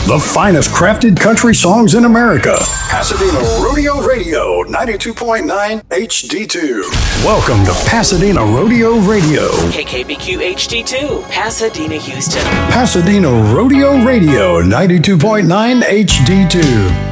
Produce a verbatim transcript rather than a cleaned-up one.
The finest crafted country songs in America. Pasadena Rodeo Radio, ninety-two point nine H D two. Welcome to Pasadena Rodeo Radio. K K B Q H D two, Pasadena, Houston. Pasadena Rodeo Radio, ninety-two point nine H D two.